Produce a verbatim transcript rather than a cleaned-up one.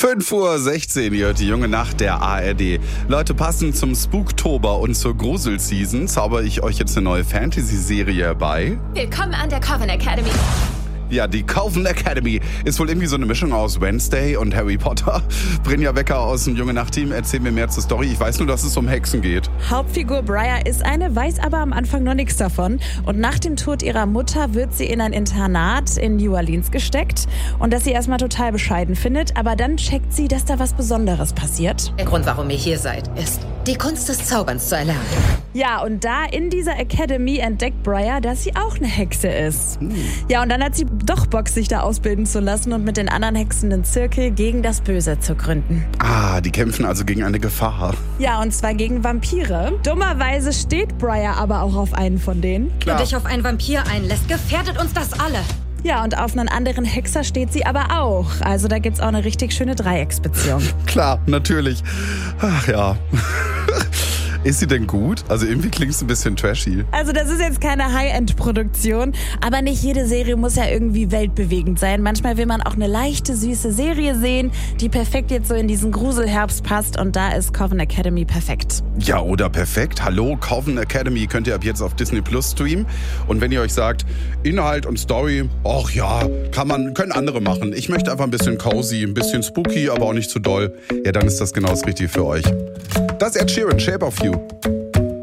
fünf Uhr sechzehn, ihr hört die junge Nacht der A R D. Leute, passend zum Spooktober und zur Grusel-Season zauber ich euch jetzt eine neue Fantasy-Serie herbei. Willkommen an der Coven Academy. Ja, die Coven Academy ist wohl irgendwie so eine Mischung aus Wednesday und Harry Potter. Brynja Wecker aus dem Junge Nacht-Team, erzähl mir mehr zur Story. Ich weiß nur, dass es um Hexen geht. Hauptfigur Briar ist eine, weiß aber am Anfang noch nichts davon. Und nach dem Tod ihrer Mutter wird sie in ein Internat in New Orleans gesteckt. Und das sie erstmal total bescheiden findet. Aber dann checkt sie, dass da was Besonderes passiert. Der Grund, warum ihr hier seid, ist, die Kunst des Zauberns zu erlernen. Ja, und da in dieser Academy entdeckt Briar, dass sie auch eine Hexe ist. Hm. Ja, und dann hat sie doch Bock, sich da ausbilden zu lassen und mit den anderen Hexen den Zirkel gegen das Böse zu gründen. Ah, die kämpfen also gegen eine Gefahr. Ja, und zwar gegen Vampire. Dummerweise steht Briar aber auch auf einen von denen. Klar. Wenn du dich auf einen Vampir einlässt, gefährdet uns das alle. Ja, und auf einen anderen Hexer steht sie aber auch. Also da gibt's auch eine richtig schöne Dreiecksbeziehung. Klar, natürlich. Ach ja. Ist sie denn gut? Also irgendwie klingt es ein bisschen trashy. Also das ist jetzt keine High-End-Produktion, aber nicht jede Serie muss ja irgendwie weltbewegend sein. Manchmal will man auch eine leichte, süße Serie sehen, die perfekt jetzt so in diesen Gruselherbst passt, und da ist Coven Academy perfekt. Ja, oder perfekt. Hallo, Coven Academy könnt ihr ab jetzt auf Disney Plus streamen. Und wenn ihr euch sagt, Inhalt und Story, ach ja, kann man, können andere machen. Ich möchte einfach ein bisschen cozy, ein bisschen spooky, aber auch nicht zu doll. Ja, dann ist das genau das Richtige für euch. Das ist Ed Sheeran, Shape of You.